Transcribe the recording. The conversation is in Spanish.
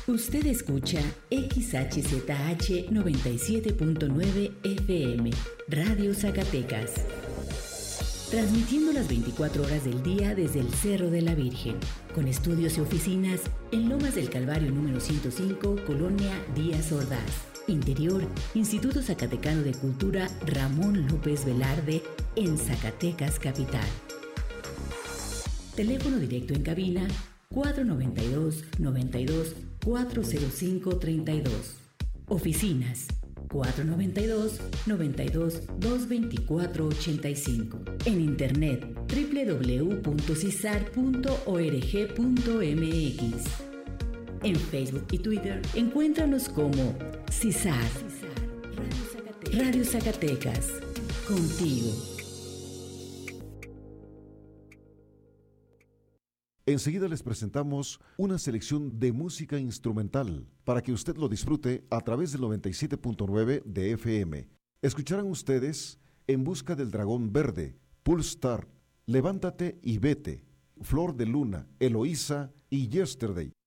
Usted escucha XHZH 97.9 FM, Radio Zacatecas. Transmitiendo las 24 horas del día desde el Cerro de la Virgen, con estudios y oficinas en Lomas del Calvario número 105, Colonia Díaz Ordaz. Interior, Instituto Zacatecano de Cultura Ramón López Velarde, en Zacatecas Capital. Teléfono directo en cabina 492-92-405-32. Oficinas 492-92-224-85. En internet www.cisar.org.mx. En Facebook y Twitter encuéntranos como CISAR, Radio Zacatecas, contigo. Enseguida les presentamos una selección de música instrumental para que usted lo disfrute a través del 97.9 de FM. Escucharán ustedes En busca del dragón verde, Pulstar, Levántate y vete, Flor de luna, Eloísa y Yesterday.